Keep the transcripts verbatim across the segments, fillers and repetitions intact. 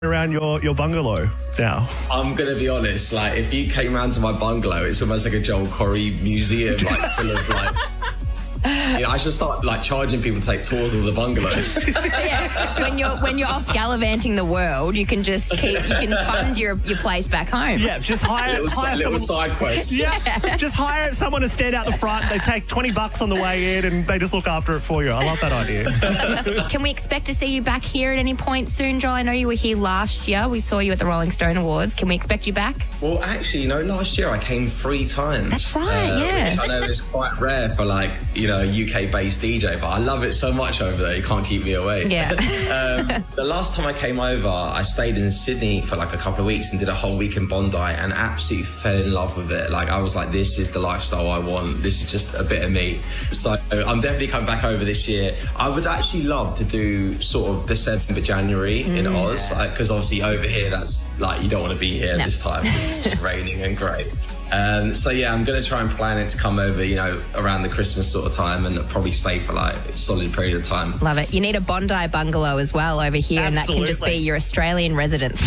around your, your bungalow now? I'm going to be honest, like, if you came round to my bungalow, it's almost like a Joel Corey museum, like, full of, like... You know, I should start like charging people to take tours of the bungalow. Yeah, when you're when you're off gallivanting the world, you can just keep you can fund your, your place back home. Yeah, just hire, little, hire little someone, side quest. Yeah, just hire someone to stand out the front. They take twenty bucks on the way in, and they just look after it for you. I love that idea. Can we expect to see you back here at any point soon, Joel? I know you were here last year. We saw you at the Rolling Stone Awards. Can we expect you back? Well, actually, you know, last year I came three times. That's right, uh, yeah. Which I know is quite rare for, like, you know, a U K-based D J, but I love it so much over there, you can't keep me away. Yeah. um, the last time I came over, I stayed in Sydney for like a couple of weeks and did a whole week in Bondi and absolutely fell in love with it. Like, I was like, this is the lifestyle I want. This is just a bit of me. So I'm definitely coming back over this year. I would actually love to do sort of December, January in Mm. Oz, because like, obviously over here, that's like, you don't want to be here No. this time. It's just raining and great. Um, so yeah, I'm going to try and plan it to come over, you know, around the Christmas sort of time and probably stay for like a solid period of time. Love it. You need a Bondi bungalow as well over here, and that can just be Absolutely. your Australian residence.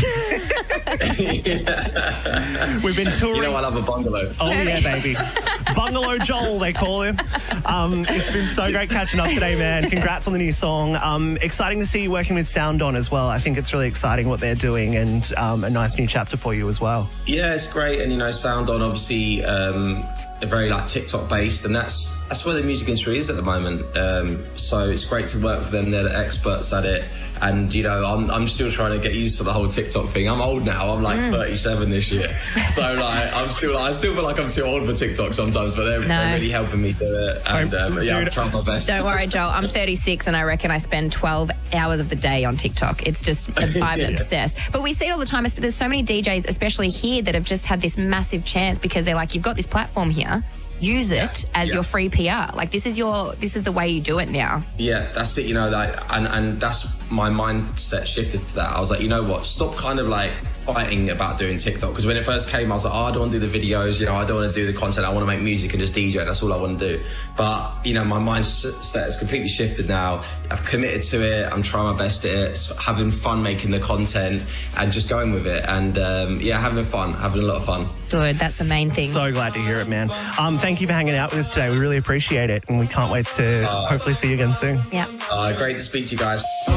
We've been touring. You know I love a bungalow. Oh, yeah, baby. Bungalow Joel, they call him. Um, it's been so great catching up today, man. Congrats on the new song. Um, exciting to see you working with Sound On as well. I think it's really exciting what they're doing, and um, a nice new chapter for you as well. Yeah, it's great. And, you know, Sound On, obviously, um, they're very, like, TikTok-based, and that's that's where the music industry is at the moment. Um, so it's great to work with them. They're the experts at it. And, you know, I'm I'm still trying to get used to the whole TikTok thing. I'm old now. I'm, like, mm. thirty-seven this year. So, like, I'm still, like, I still feel like I'm too old for TikTok sometimes, but they're, No. they're really helping me do it. And, um, yeah, I'm Dude. trying my best. Don't worry, Joel. I'm thirty-six, and I reckon I spend twelve hours of the day on TikTok. It's just, I'm Yeah. obsessed. But we see it all the time. There's so many D Js, especially here, that have just had this massive chance because they're like, you've got this platform here. Use it as Yeah. your free P R. Like, this is your, this is the way you do it now. Yeah, that's it, you know, like, and, and that's my mindset shifted to that. I was like, you know what, stop kind of like fighting about doing TikTok, because when it first came, I was like, oh, I don't want to do the videos, you know, I don't want to do the content, I want to make music and just D J, that's all I want to do. But, you know, my mindset has completely shifted now. I've committed to it, I'm trying my best at it, it's having fun making the content and just going with it. And um, yeah, having fun, having a lot of fun. Good, that's the main thing. So glad to hear it, man. Um, thank you for hanging out with us today. We really appreciate it, and we can't wait to Uh, hopefully see you again soon. Yeah. Uh, great to speak to you guys.